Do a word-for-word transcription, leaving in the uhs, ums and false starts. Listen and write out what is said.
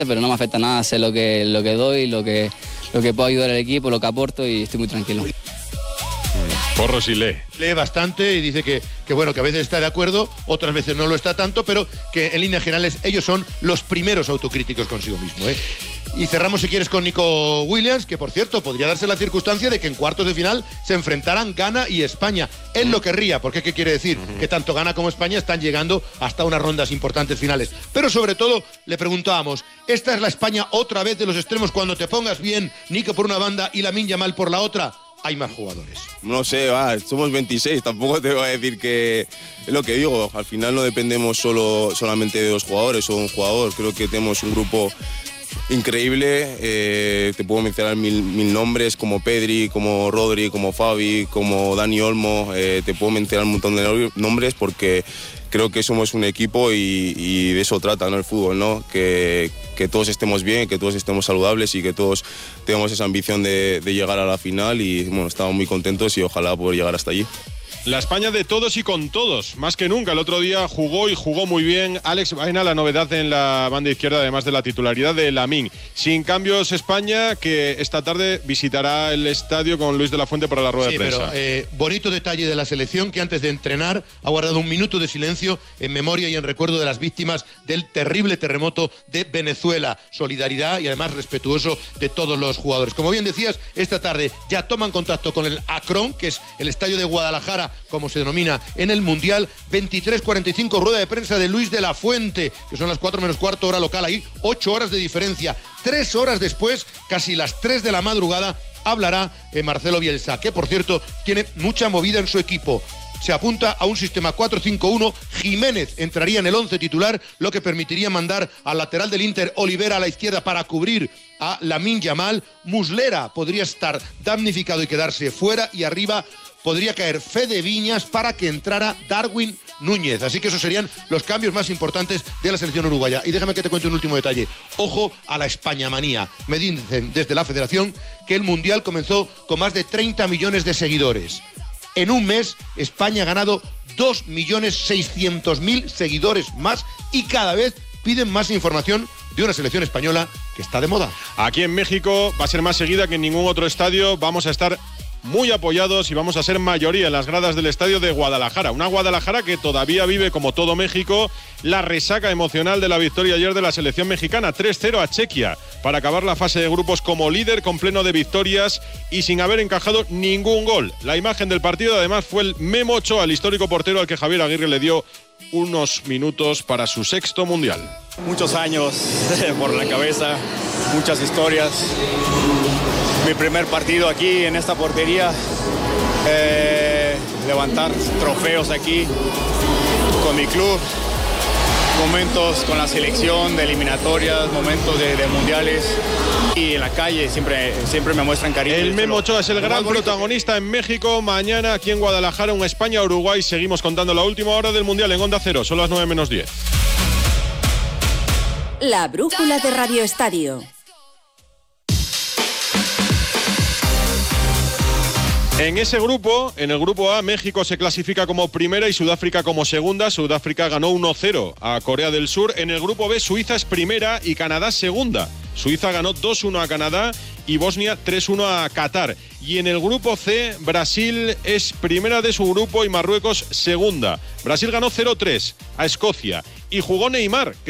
pero no me afecta nada, sé lo que, lo que doy, lo que, lo que puedo ayudar al equipo, lo que aporto y estoy muy tranquilo. Porro sí lee. Lee bastante y dice que, que bueno, que a veces está de acuerdo, otras veces no lo está tanto, pero que en líneas generales ellos son los primeros autocríticos consigo mismo, ¿eh? Y cerramos, si quieres, con Nico Williams, que por cierto podría darse la circunstancia de que en cuartos de final se enfrentaran Ghana y España. Él lo querría, porque ¿qué quiere decir? Que tanto Ghana como España están llegando hasta unas rondas importantes finales. Pero sobre todo le preguntábamos, ¿esta es la España otra vez de los extremos cuando te pongas bien, Nico por una banda y Lamine Yamal por la otra? Hay más jugadores. No sé, va, somos veintiséis, tampoco te voy a decir que es lo que digo. Al final no dependemos solo, solamente de dos jugadores o un jugador. Creo que tenemos un grupo increíble. Eh, te puedo mencionar mil, mil nombres como Pedri, como Rodri, como Fabi, como Dani Olmo. Eh, te puedo mencionar un montón de nombres porque creo que somos un equipo y, y de eso trata, ¿no?, el fútbol, ¿no? Que, que todos estemos bien, que todos estemos saludables y que todos tengamos esa ambición de, de llegar a la final y bueno, estamos muy contentos y ojalá poder llegar hasta allí. La España de todos y con todos, más que nunca. El otro día jugó y jugó muy bien Alex Baena, la novedad en la banda izquierda, además de la titularidad de Lamine. Sin cambios España, que esta tarde visitará el estadio con Luis de la Fuente para la rueda sí, de prensa. Pero, eh, bonito detalle de la selección, que antes de entrenar ha guardado un minuto de silencio en memoria y en recuerdo de las víctimas del terrible terremoto de Venezuela. Solidaridad y además respetuoso de todos los jugadores. Como bien decías, esta tarde ya toman contacto con el Akron, que es el estadio de Guadalajara, como se denomina en el Mundial. Veintitrés cuarenta y cinco, rueda de prensa de Luis de la Fuente, que son las cuatro menos cuarto hora local, ahí ocho horas de diferencia. Tres horas después, casi las tres de la madrugada, hablará eh, Marcelo Bielsa, que por cierto tiene mucha movida en su equipo. Se apunta a un sistema cuatro cinco uno, Jiménez entraría en el once titular, lo que permitiría mandar al lateral del Inter, Olivera, a la izquierda para cubrir a Lamine Yamal. Muslera podría estar damnificado y quedarse fuera, y arriba podría caer Fede Viñas para que entrara Darwin Núñez. Así que esos serían los cambios más importantes de la selección uruguaya. Y déjame que te cuente un último detalle. Ojo a la Españamanía. Me dicen desde la federación que el Mundial comenzó con más de treinta millones de seguidores. En un mes, España ha ganado dos millones seiscientos mil seguidores más y cada vez piden más información de una selección española que está de moda. Aquí en México va a ser más seguida que en ningún otro estadio. Vamos a estar muy apoyados y vamos a ser mayoría en las gradas del estadio de Guadalajara. Una Guadalajara que todavía vive, como todo México, la resaca emocional de la victoria ayer de la selección mexicana, tres cero a Chequia, para acabar la fase de grupos como líder, con pleno de victorias y sin haber encajado ningún gol. La imagen del partido además fue el Memo Ochoa, el histórico portero al que Javier Aguirre le dio unos minutos para su sexto mundial. Muchos años por la cabeza, muchas historias. Mi primer partido aquí en esta portería, eh, levantar trofeos aquí con mi club, momentos con la selección de eliminatorias, momentos de, de mundiales, y en la calle siempre, siempre me muestran cariño. El Memo Ochoa es el gran protagonista en México. Mañana aquí en Guadalajara, un España-Uruguay. Seguimos contando la última hora del Mundial en Onda Cero. Son las nueve menos diez. La brújula de Radio Estadio. En ese grupo, en el grupo A, México se clasifica como primera y Sudáfrica como segunda. Sudáfrica ganó uno cero a Corea del Sur. En el grupo B, Suiza es primera y Canadá segunda. Suiza ganó dos uno a Canadá y Bosnia tres uno a Qatar. Y en el grupo C, Brasil es primera de su grupo y Marruecos segunda. Brasil ganó cero tres a Escocia y jugó Neymar, que